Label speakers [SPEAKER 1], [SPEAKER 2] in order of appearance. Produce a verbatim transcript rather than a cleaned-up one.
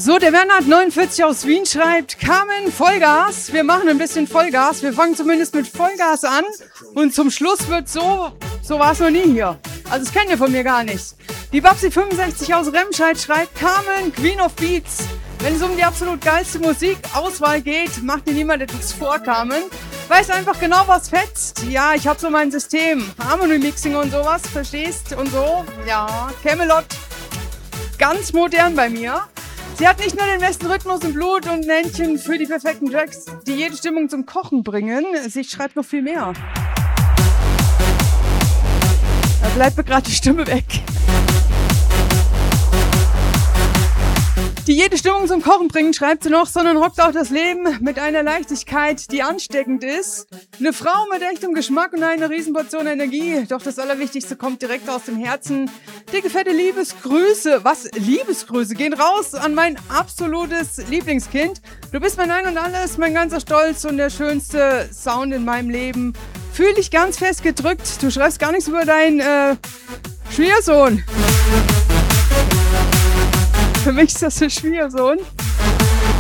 [SPEAKER 1] So, der Bernhard neunundvierzig aus Wien schreibt, Carmen, Vollgas. Wir machen ein bisschen Vollgas. Wir fangen zumindest mit Vollgas an. Und zum Schluss wird so, so war es noch nie hier. Also das kennt ihr von mir gar nicht. Die Babsi fünfundsechzig aus Remscheid schreibt, Carmen, Queen of Beats. Wenn es um die absolut geilste Musikauswahl geht, macht dir niemand etwas vor, Carmen. Weiß einfach genau, was fetzt. Ja, ich habe so mein System. Harmony Mixing und sowas, verstehst? Und so. Ja, Camelot. Ganz modern bei mir. Sie hat nicht nur den besten Rhythmus im Blut und ein Händchen für die perfekten Tracks, die jede Stimmung zum Kochen bringen. Sie schreibt noch viel mehr. Da bleibt mir gerade die Stimme weg. Die jede Stimmung zum Kochen bringen, schreibt sie noch, sondern rockt auch das Leben mit einer Leichtigkeit, die ansteckend ist. Eine Frau mit echtem Geschmack und einer Riesenportion Energie. Doch das Allerwichtigste kommt direkt aus dem Herzen. Dicke, fette Liebesgrüße. Was? Liebesgrüße gehen raus an mein absolutes Lieblingskind. Du bist mein Ein und Alles, mein ganzer Stolz und der schönste Sound in meinem Leben. Fühl dich ganz fest gedrückt. Du schreibst gar nichts über deinen äh, Schwiegersohn. Für mich ist das ein Schwiegersohn.